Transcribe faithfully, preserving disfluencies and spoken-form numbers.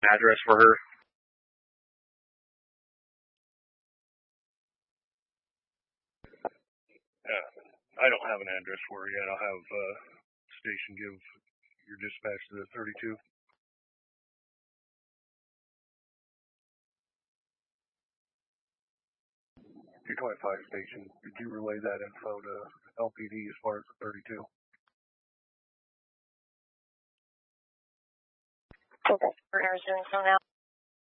Address for her? Yeah, I don't have an address for her yet. I'll have uh, station give your dispatch to the thirty-two. two twenty-five station, did you relay that info to L P D as far as the thirty-two? Okay, we're doing so now.